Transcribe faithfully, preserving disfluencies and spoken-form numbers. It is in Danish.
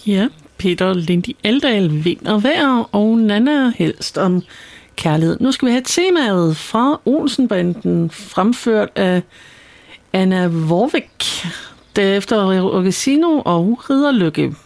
Ja, Peter Lindi Eldal, Vind og Vejr, og Nanna Helst om kærlighed. Nu skal vi have temaet fra Olsenbanden, fremført af Anna Vorvik, derefter Rogesino og Ridderlykke.